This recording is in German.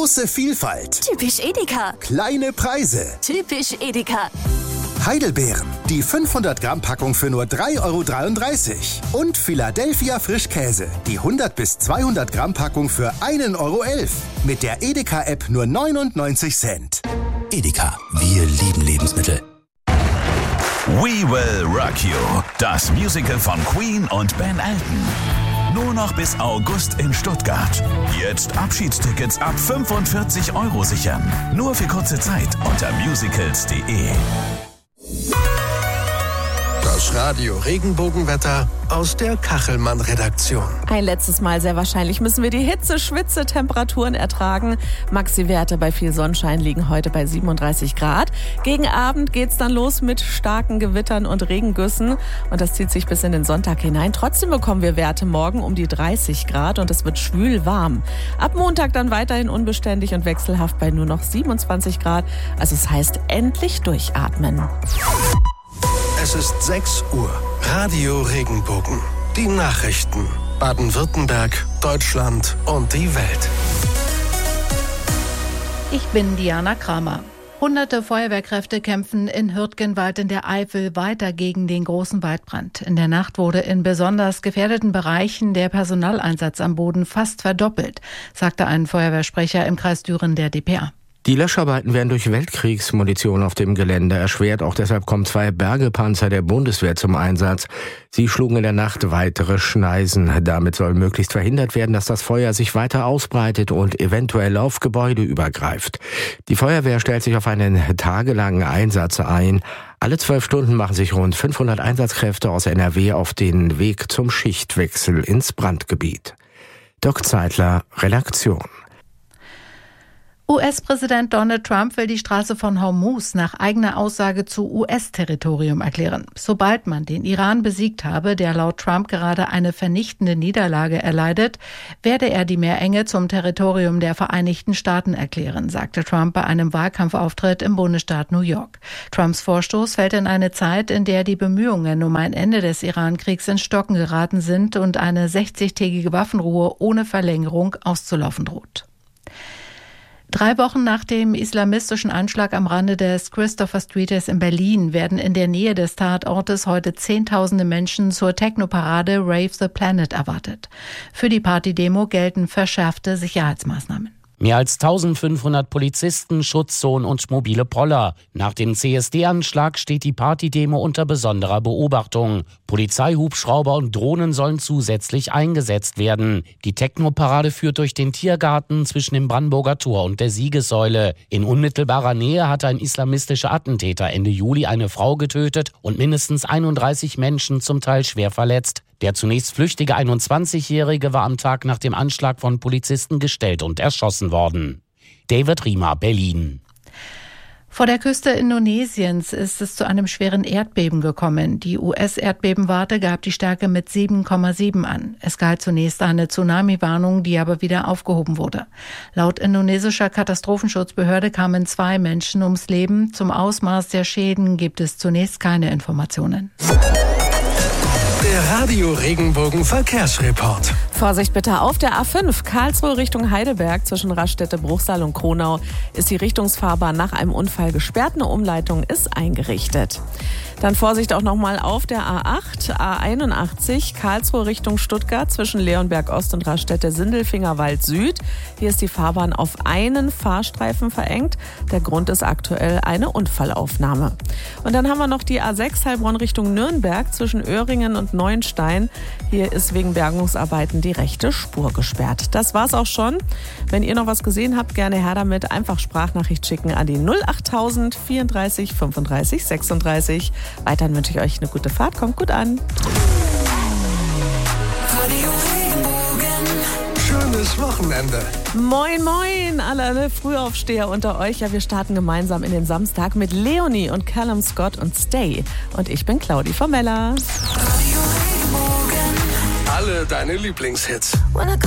Große Vielfalt. Typisch Edeka. Kleine Preise. Typisch Edeka. Heidelbeeren, die 500 Gramm Packung für nur 3,33 €. Und Philadelphia Frischkäse, die 100 bis 200 Gramm Packung für 1,11 €. Mit der Edeka-App nur 99 Cent. Edeka, wir lieben Lebensmittel. We Will Rock You, das Musical von Queen und Ben Elton. Nur noch bis August in Stuttgart. Jetzt Abschiedstickets ab 45 € sichern. Nur für kurze Zeit unter musicals.de. Das Radio Regenbogenwetter aus der Kachelmann-Redaktion. Ein letztes Mal sehr wahrscheinlich müssen wir die Hitze-Schwitze-Temperaturen ertragen. Maxi-Werte bei viel Sonnenschein liegen heute bei 37 Grad. Gegen Abend geht's dann los mit starken Gewittern und Regengüssen. Und das zieht sich bis in den Sonntag hinein. Trotzdem bekommen wir Werte morgen um die 30 Grad und es wird schwül warm. Ab Montag dann weiterhin unbeständig und wechselhaft bei nur noch 27 Grad. Also es heißt endlich durchatmen. Es ist 6 Uhr. Radio Regenbogen. Die Nachrichten. Baden-Württemberg, Deutschland und die Welt. Ich bin Diana Kramer. Hunderte Feuerwehrkräfte kämpfen in Hürtgenwald in der Eifel weiter gegen den großen Waldbrand. In der Nacht wurde in besonders gefährdeten Bereichen der Personaleinsatz am Boden fast verdoppelt, sagte ein Feuerwehrsprecher im Kreis Düren der dpa. Die Löscharbeiten werden durch Weltkriegsmunition auf dem Gelände erschwert. Auch deshalb kommen 2 Bergepanzer der Bundeswehr zum Einsatz. Sie schlugen in der Nacht weitere Schneisen. Damit soll möglichst verhindert werden, dass das Feuer sich weiter ausbreitet und eventuell auf Gebäude übergreift. Die Feuerwehr stellt sich auf einen tagelangen Einsatz ein. Alle 12 Stunden machen sich rund 500 Einsatzkräfte aus NRW auf den Weg zum Schichtwechsel ins Brandgebiet. Dirk Zeitler, Redaktion. US-Präsident Donald Trump will die Straße von Hormuz nach eigener Aussage zu US-Territorium erklären. Sobald man den Iran besiegt habe, der laut Trump gerade eine vernichtende Niederlage erleidet, werde er die Meerenge zum Territorium der Vereinigten Staaten erklären, sagte Trump bei einem Wahlkampfauftritt im Bundesstaat New York. Trumps Vorstoß fällt in eine Zeit, in der die Bemühungen um ein Ende des Iran-Kriegs ins Stocken geraten sind und eine 60-tägige Waffenruhe ohne Verlängerung auszulaufen droht. 3 Wochen nach dem islamistischen Anschlag am Rande des Christopher Streets in Berlin werden in der Nähe des Tatortes heute Zehntausende Menschen zur Techno-Parade Rave the Planet erwartet. Für die Partydemo gelten verschärfte Sicherheitsmaßnahmen. Mehr als 1500 Polizisten, Schutzzonen und mobile Poller. Nach dem CSD-Anschlag steht die Partydemo unter besonderer Beobachtung. Polizeihubschrauber und Drohnen sollen zusätzlich eingesetzt werden. Die Techno-Parade führt durch den Tiergarten zwischen dem Brandenburger Tor und der Siegessäule. In unmittelbarer Nähe hatte ein islamistischer Attentäter Ende Juli eine Frau getötet und mindestens 31 Menschen zum Teil schwer verletzt. Der zunächst flüchtige 21-Jährige war am Tag nach dem Anschlag von Polizisten gestellt und erschossen worden. David Riemer, Berlin. Vor der Küste Indonesiens ist es zu einem schweren Erdbeben gekommen. Die US-Erdbebenwarte gab die Stärke mit 7,7 an. Es galt zunächst eine Tsunami-Warnung, die aber wieder aufgehoben wurde. Laut indonesischer Katastrophenschutzbehörde kamen 2 Menschen ums Leben. Zum Ausmaß der Schäden gibt es zunächst keine Informationen. Der Radio Regenbogen Verkehrsreport. Vorsicht bitte auf der A5 Karlsruhe Richtung Heidelberg zwischen Raststätte, Bruchsal und Kronau ist die Richtungsfahrbahn nach einem Unfall gesperrt. Eine Umleitung ist eingerichtet. Dann Vorsicht auch nochmal auf der A8, A81 Karlsruhe Richtung Stuttgart zwischen Leonberg Ost und Raststätte Sindelfingerwald Süd. Hier ist die Fahrbahn auf einen Fahrstreifen verengt. Der Grund ist aktuell eine Unfallaufnahme. Und dann haben wir noch die A6 Heilbronn Richtung Nürnberg zwischen Öhringen und Neuenstein. Hier ist wegen Bergungsarbeiten die rechte Spur gesperrt. Das war's auch schon. Wenn ihr noch was gesehen habt, gerne her damit. Einfach Sprachnachricht schicken an die 08000 34 35 36. Weiterhin wünsche ich euch eine gute Fahrt. Kommt gut an. Schönes Wochenende. Moin, moin, alle Frühaufsteher unter euch. Ja, wir starten gemeinsam in den Samstag mit Leonie und Callum Scott und Stay. Und ich bin Claudi Formella. Alle deine Lieblingshits.